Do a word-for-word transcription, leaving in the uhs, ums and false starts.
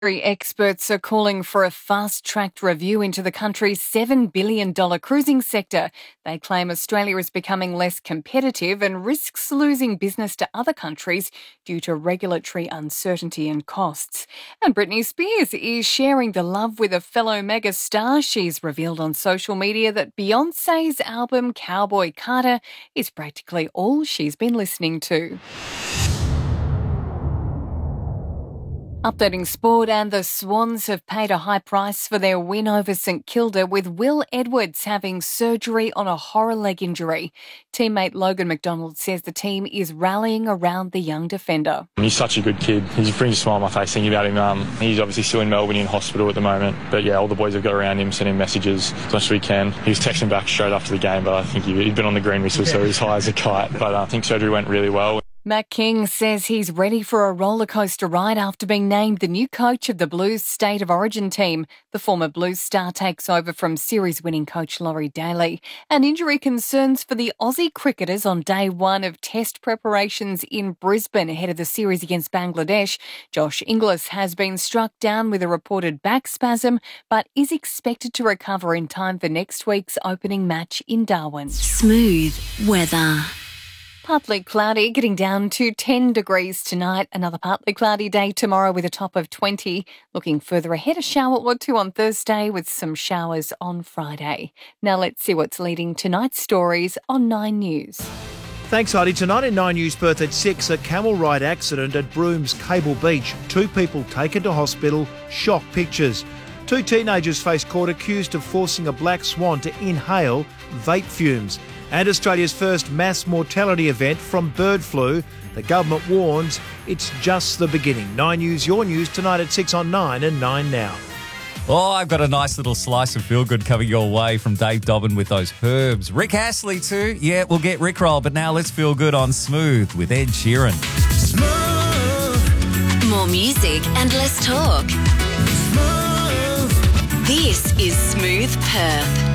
Experts are calling for a fast-tracked review into the country's seven billion dollars cruising sector. They claim Australia is becoming less competitive and risks losing business to other countries due to regulatory uncertainty and costs. And Britney Spears is sharing the love with a fellow megastar. She's revealed on social media that Beyonce's album Cowboy Carter is practically all she's been listening to. Updating sport, and the Swans have paid a high price for their win over St Kilda, with Will Edwards having surgery on a horror leg injury. Teammate Logan McDonald says the team is rallying around the young defender. He's such a good kid. He brings a smile on my face thinking about him. Um, he's obviously still in Melbourne in hospital at the moment. But yeah, all the boys have got around him, sending messages as much as we can. He was texting back straight after the game, but I think he'd been on the green whistle, so he was high as a kite. But I think surgery went really well. Matt King says he's ready for a rollercoaster ride after being named the new coach of the Blues State of Origin team. The former Blues star takes over from series-winning coach Laurie Daly. And injury concerns for the Aussie cricketers on day one of test preparations in Brisbane ahead of the series against Bangladesh. Josh Inglis has been struck down with a reported back spasm, but is expected to recover in time for next week's opening match in Darwin. Smooth weather. Partly cloudy, getting down to ten degrees tonight. Another partly cloudy day tomorrow with a top of twenty. Looking further ahead, a shower or two on Thursday with some showers on Friday. Now let's see what's leading tonight's stories on Nine News. Thanks, Heidi. Tonight in Nine News, Perth at six, a camel ride accident at Broom's Cable Beach. Two people taken to hospital, shock pictures. Two teenagers face court accused of forcing a black swan to inhale vape fumes. And Australia's first mass mortality event from bird flu. The government warns it's just the beginning. Nine News, your news, tonight at six on Nine and Nine Now. Oh, I've got a nice little slice of feel-good coming your way from Dave Dobbin with those herbs. Rick Astley too. Yeah, we'll get Rick roll, but now let's feel good on Smooth with Ed Sheeran. Smooth. More music and less talk. Smooth. This is Smooth Perth.